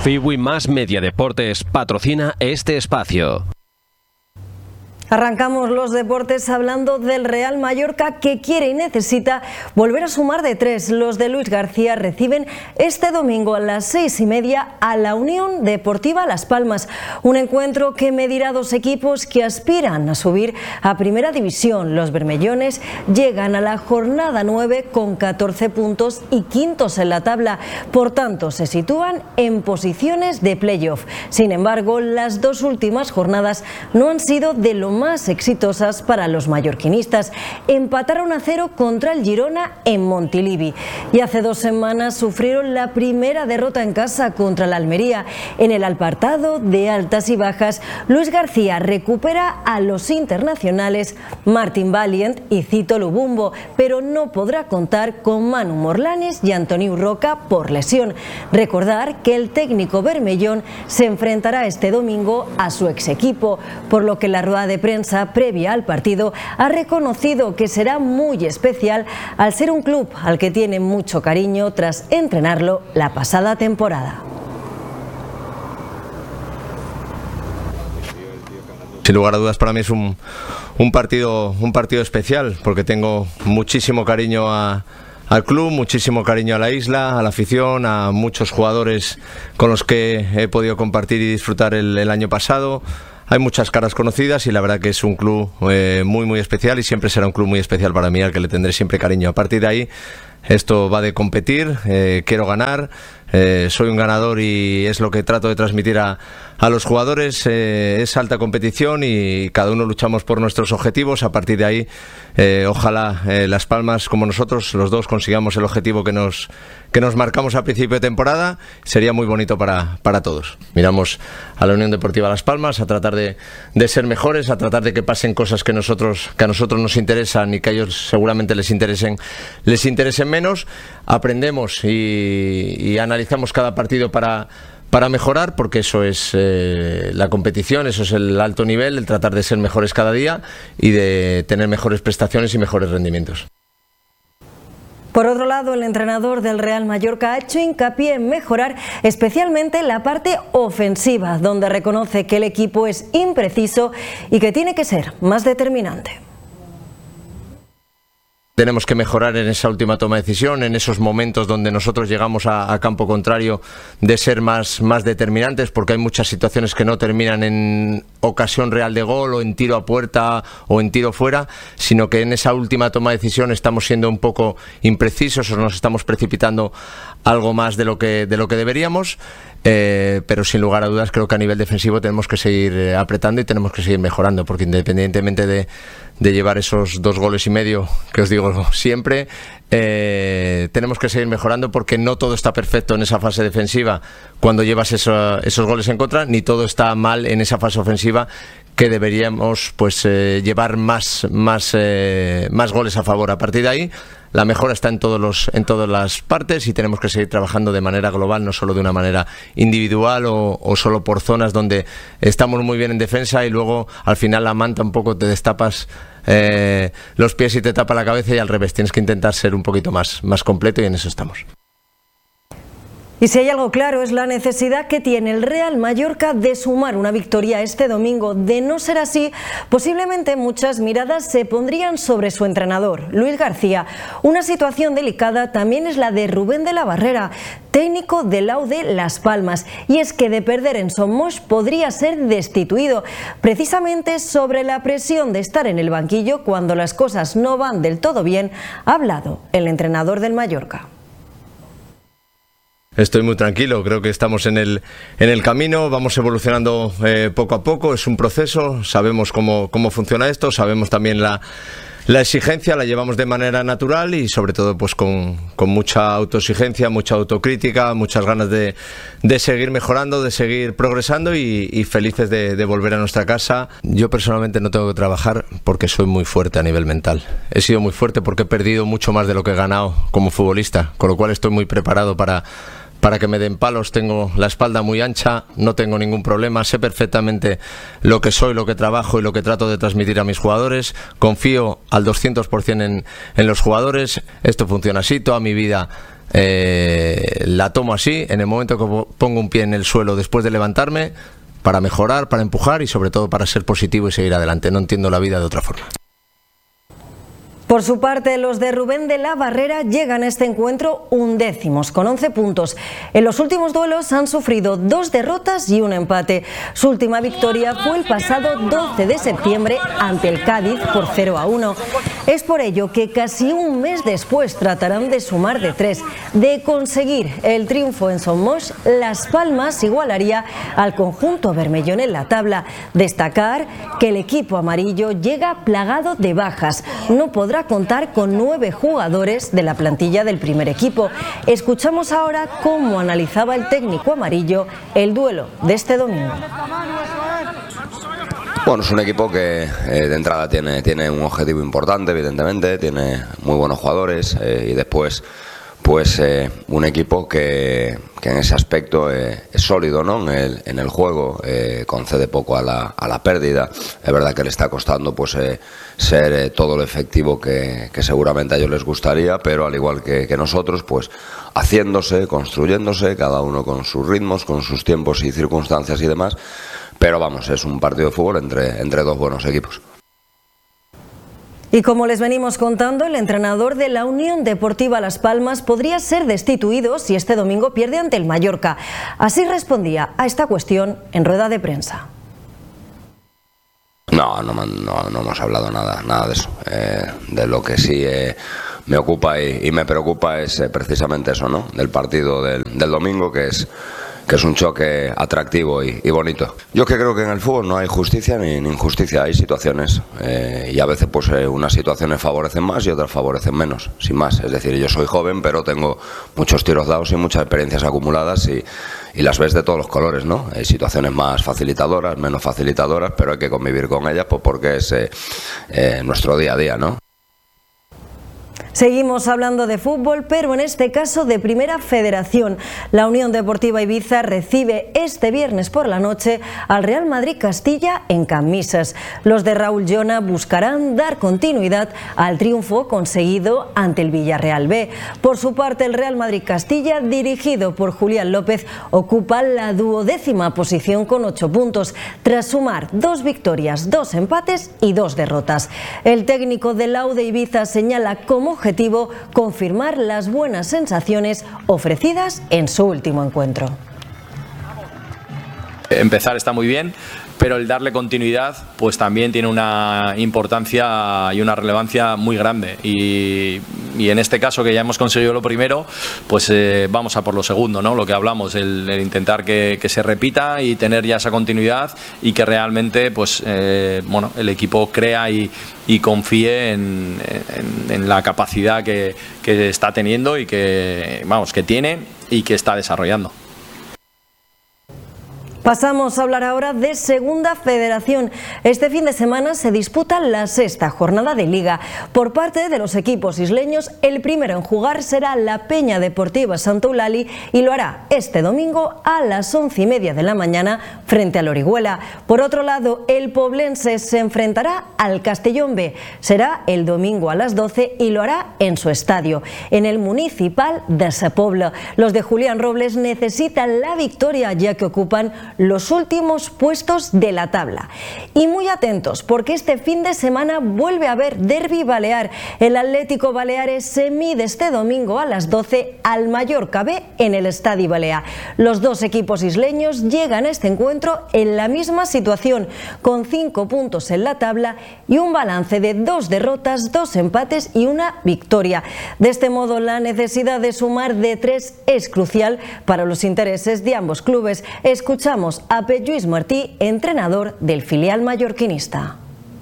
Fiwi Más Media Deportes patrocina este espacio. Arrancamos los deportes hablando del Real Mallorca, que quiere y necesita volver a sumar de 3. Los de Luis García reciben este domingo a las 6:30 a la Unión Deportiva Las Palmas. Un encuentro que medirá dos equipos que aspiran a subir a Primera División. Los bermellones llegan a la jornada 9 con 14 puntos y quintos en la tabla. Por tanto, se sitúan en posiciones de playoff. Sin embargo, las dos últimas jornadas no han sido de lo más exitosas para los mallorquinistas. Empataron a 0 contra el Girona en Montilivi y hace 2 semanas sufrieron la primera derrota en casa contra la Almería. En el apartado de altas y bajas, Luis García recupera a los internacionales Martin Valiant y Cito Lubumbo, pero no podrá contar con Manu Morlanes y Antoniu Roca por lesión. Recordar que el técnico bermellón se enfrentará este domingo a su ex equipo, por lo que la rueda de prensa previa al partido ha reconocido que será muy especial al ser un club al que tiene mucho cariño tras entrenarlo la pasada temporada. Sin lugar a dudas, para mí es un partido especial, porque tengo muchísimo cariño al club, muchísimo cariño a la isla, a la afición, a muchos jugadores con los que he podido compartir y disfrutar el año pasado. Hay muchas caras conocidas y la verdad que es un club muy especial, y siempre será un club muy especial para mí, al que le tendré siempre cariño. A partir de ahí, esto va de competir, quiero ganar, soy un ganador y es lo que trato de transmitir a los jugadores. Es alta competición y cada uno luchamos por nuestros objetivos. A partir de ahí, ojalá Las Palmas, como nosotros, los dos consigamos el objetivo que nos marcamos a principio de temporada. Sería muy bonito para todos. Miramos a la Unión Deportiva Las Palmas a tratar de ser mejores, a tratar de que pasen cosas que a nosotros nos interesan y que a ellos seguramente les interesen menos. Aprendemos y analizamos cada partido para mejorar, porque eso es la competición, eso es el alto nivel, el tratar de ser mejores cada día y de tener mejores prestaciones y mejores rendimientos. Por otro lado, el entrenador del Real Mallorca ha hecho hincapié en mejorar especialmente la parte ofensiva, donde reconoce que el equipo es impreciso y que tiene que ser más determinante. Tenemos que mejorar en esa última toma de decisión, en esos momentos donde nosotros llegamos a campo contrario, de ser más determinantes, porque hay muchas situaciones que no terminan en ocasión real de gol o en tiro a puerta o en tiro fuera, sino que en esa última toma de decisión estamos siendo un poco imprecisos o nos estamos precipitando algo más de lo que deberíamos. Pero sin lugar a dudas creo que a nivel defensivo tenemos que seguir apretando y tenemos que seguir mejorando, porque independientemente de llevar esos 2 goles y medio que os digo siempre, tenemos que seguir mejorando, porque no todo está perfecto en esa fase defensiva cuando llevas esos goles en contra, ni todo está mal en esa fase ofensiva, que deberíamos llevar más goles a favor. A partir de ahí, la mejora está en todas las partes y tenemos que seguir trabajando de manera global, no solo de una manera individual o solo por zonas donde estamos muy bien en defensa y luego al final la manta un poco te destapas los pies y te tapa la cabeza, y al revés, tienes que intentar ser un poquito más completo, y en eso estamos. Y si hay algo claro, es la necesidad que tiene el Real Mallorca de sumar una victoria este domingo. De no ser así, posiblemente muchas miradas se pondrían sobre su entrenador, Luis García. Una situación delicada también es la de Rubén de la Barrera, técnico del Aude Las Palmas. Y es que de perder en Somos podría ser destituido, precisamente sobre la presión de estar en el banquillo cuando las cosas no van del todo bien, ha hablado el entrenador del Mallorca. Estoy muy tranquilo, creo que estamos en el camino, vamos evolucionando poco a poco, es un proceso, sabemos cómo funciona esto, sabemos también la exigencia, la llevamos de manera natural y sobre todo pues con mucha autoexigencia, mucha autocrítica, muchas ganas de seguir mejorando, de seguir progresando y felices de volver a nuestra casa. Yo personalmente no tengo que trabajar porque soy muy fuerte a nivel mental. He sido muy fuerte porque he perdido mucho más de lo que he ganado como futbolista, con lo cual estoy muy preparado para que me den palos. Tengo la espalda muy ancha, no tengo ningún problema, sé perfectamente lo que soy, lo que trabajo y lo que trato de transmitir a mis jugadores. Confío al 200% en los jugadores. Esto funciona así, toda mi vida la tomo así, en el momento que pongo un pie en el suelo después de levantarme, para mejorar, para empujar y sobre todo para ser positivo y seguir adelante. No entiendo la vida de otra forma. Por su parte, los de Rubén de la Barrera llegan a este encuentro undécimos, con 11 puntos. En los últimos duelos han sufrido 2 derrotas y un empate. Su última victoria fue el pasado 12 de septiembre ante el Cádiz por 0-1. Es por ello que casi un mes después tratarán de sumar de 3. De conseguir el triunfo en Somos, Las Palmas igualaría al conjunto bermellón en la tabla. Destacar que el equipo amarillo llega plagado de bajas. No podrá contar con 9 jugadores de la plantilla del primer equipo. Escuchamos ahora cómo analizaba el técnico amarillo el duelo de este domingo. Bueno, es un equipo que de entrada tiene un objetivo importante, evidentemente, tiene muy buenos jugadores y después pues un equipo que en ese aspecto es sólido, ¿no? En el juego, concede poco a la pérdida. Es verdad que le está costando pues ser todo lo efectivo que seguramente a ellos les gustaría, pero al igual que nosotros, pues haciéndose, construyéndose, cada uno con sus ritmos, con sus tiempos y circunstancias y demás. Pero vamos, es un partido de fútbol entre 2 buenos equipos. Y como les venimos contando, el entrenador de la Unión Deportiva Las Palmas podría ser destituido si este domingo pierde ante el Mallorca. Así respondía a esta cuestión en rueda de prensa. No hemos hablado nada de eso. De lo que sí me ocupa y me preocupa es precisamente eso, ¿no? Del partido del domingo, que es un choque atractivo y bonito. Yo que creo que en el fútbol no hay justicia ni injusticia, hay situaciones y a veces pues unas situaciones favorecen más y otras favorecen menos, sin más. Es decir, yo soy joven, pero tengo muchos tiros dados y muchas experiencias acumuladas y las ves de todos los colores, ¿no? Hay situaciones más facilitadoras, menos facilitadoras, pero hay que convivir con ellas pues porque es nuestro día a día, ¿no? Seguimos hablando de fútbol, pero en este caso de Primera Federación. La Unión Deportiva Ibiza recibe este viernes por la noche al Real Madrid Castilla en Camisas. Los de Raúl Llona buscarán dar continuidad al triunfo conseguido ante el Villarreal B. Por su parte, el Real Madrid Castilla, dirigido por Julián López, ocupa la 12ª posición con 8 puntos, tras sumar 2 victorias, 2 empates y 2 derrotas. El técnico del Laude Ibiza señala como objetivo confirmar las buenas sensaciones ofrecidas en su último encuentro. Empezar está muy bien, pero el darle continuidad pues también tiene una importancia y una relevancia muy grande y en este caso que ya hemos conseguido lo primero, pues vamos a por lo segundo, ¿no? Lo que hablamos, el intentar que se repita y tener ya esa continuidad y que realmente pues bueno, el equipo crea y confíe en la capacidad que está teniendo y que tiene y que está desarrollando. Pasamos a hablar ahora de Segunda Federación. Este fin de semana se disputa la 6ª jornada de Liga. Por parte de los equipos isleños, el primero en jugar será la Peña Deportiva Santa Eulalia y lo hará este domingo a las 11:30 de la mañana frente al Orihuela. Por otro lado, el Poblense se enfrentará al Castellón B. Será el domingo a las 12 y lo hará en su estadio, en el Municipal de Sa Pobla. Los de Julián Robles necesitan la victoria ya que ocupan los últimos puestos de la tabla. Y muy atentos porque este fin de semana vuelve a haber derbi balear. El Atlético Baleares se mide este domingo a las 12 al Mallorca B en el Estadi Balear. Los 2 equipos isleños llegan a este encuentro en la misma situación, con 5 puntos en la tabla y un balance de 2 derrotas, 2 empates y 1 victoria. De este modo, la necesidad de sumar de 3 es crucial para los intereses de ambos clubes. Escuchamos a Pep Lluís Martí, entrenador del filial mallorquinista.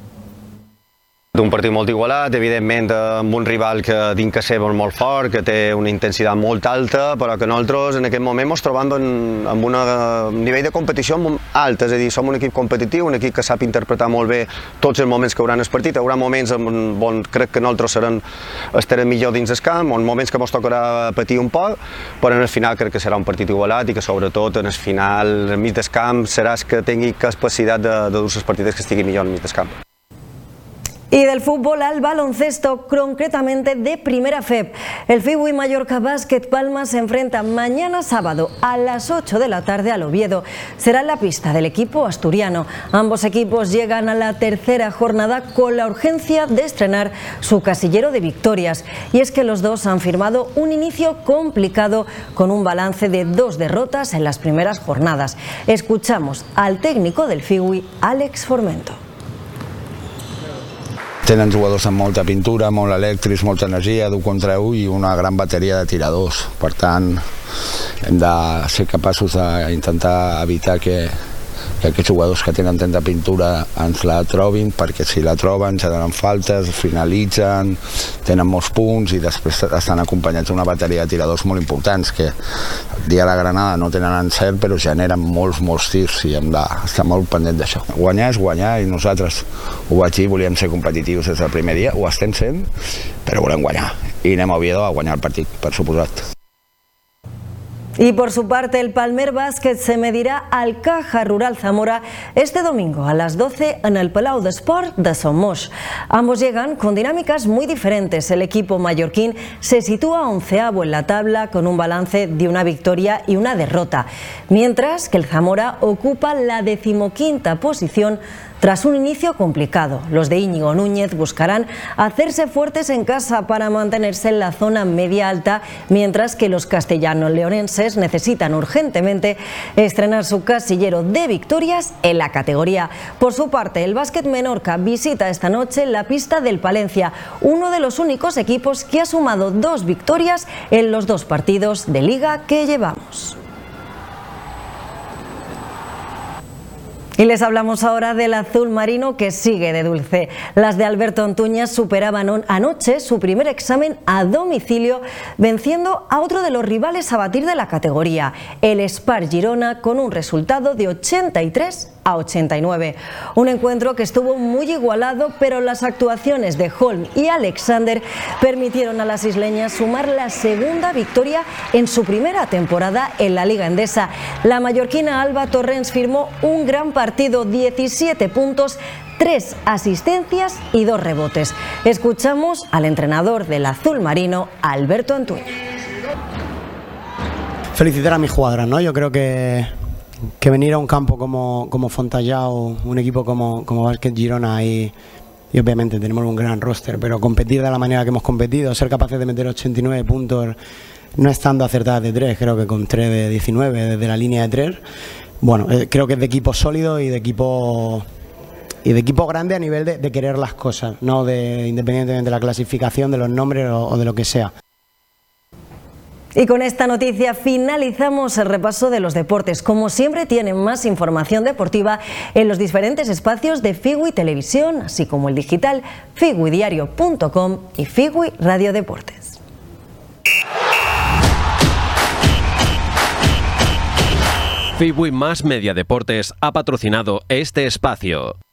Un partit molt igualat, evidentment amb un rival que dins que seva és molt fort, que té una intensitat molt alta, però que nosaltres en aquest moment ens trobem amb un nivell de competició alt, és a dir, som un equip competitiu, un equip que sap interpretar molt bé tots els moments que hauran el partit. Hi haurà moments on crec que nosaltres estarem millor dins del camp, on moments que ens tocarà patir un poc, però en el final crec que serà un partit igualat i que sobretot en el final, enmig del camp, seràs que tingui capacitat de dur les partides que estigui millor enmig del camp. Y del fútbol al baloncesto, concretamente de Primera FEP. El Figui Mallorca Básquet Palma se enfrenta mañana sábado a las 8 de la tarde al Oviedo. Será en la pista del equipo asturiano. Ambos equipos llegan a la tercera jornada con la urgencia de estrenar su casillero de victorias. Y es que los dos han firmado un inicio complicado con un balance de 2 derrotas en las primeras jornadas. Escuchamos al técnico del Figui, Àlex Formento. Tenen jugadors amb molta pintura, molt elèctrics, molta energia, dur contra i una gran bateria de tiradors. Per tant, hem de ser capaços d'intentar evitar que aquests jugadors que tenen tanta pintura ens la trobin, perquè si la troben generen faltes, finalitzen, tenen molts punts i després estan acompanyats d'una bateria de tiradors molt importants que el dia de la Granada no tenen encert però generen molts tirs i hem d'estar molt pendent d'això. Guanyar és guanyar i nosaltres ho vaig dir, volíem ser competitius des del primer dia, ho estem sent, però volem guanyar i anem a Oviedo a guanyar el partit, per suposat. Y por su parte, el Palmer Básquet se medirá al Caja Rural Zamora este domingo a las 12 en el Palau d'Esport de Somos. Ambos llegan con dinámicas muy diferentes. El equipo mallorquín se sitúa 11avo en la tabla con un balance de una victoria y una derrota, mientras que el Zamora ocupa la 15ª posición tras un inicio complicado. Los de Íñigo Núñez buscarán hacerse fuertes en casa para mantenerse en la zona media-alta, mientras que los castellano-leonenses necesitan urgentemente estrenar su casillero de victorias en la categoría. Por su parte, el Básquet Menorca visita esta noche la pista del Palencia, uno de los únicos equipos que ha sumado 2 victorias en los 2 partidos de liga que llevamos. Y les hablamos ahora del azul marino, que sigue de dulce. Las de Alberto Antuñas superaban anoche su primer examen a domicilio, venciendo a otro de los rivales a batir de la categoría, el Espar Girona, con un resultado de 83-89. Un encuentro que estuvo muy igualado, pero las actuaciones de Holm y Alexander permitieron a las isleñas sumar la segunda victoria en su primera temporada en la Liga Endesa. La mallorquina Alba Torrens firmó un gran partido, 17 puntos, 3 asistencias y 2 rebotes. Escuchamos al entrenador del azul marino, Alberto Antuña. Felicitar a mis jugadoras, ¿no? Yo creo que venir a un campo como Fontallao, un equipo como Básquet Girona y obviamente tenemos un gran roster, pero competir de la manera que hemos competido, ser capaces de meter 89 puntos no estando acertadas de 3, creo que con 3 de 19 desde la línea de 3, bueno, creo que es de equipo sólido y de equipo grande a nivel de querer las cosas, no independientemente de la clasificación, de los nombres o de lo que sea. Y con esta noticia finalizamos el repaso de los deportes. Como siempre, tienen más información deportiva en los diferentes espacios de Figui Televisión, así como el digital figuidiario.com y Figui Radio Deportes. Figui más Media Deportes ha patrocinado este espacio.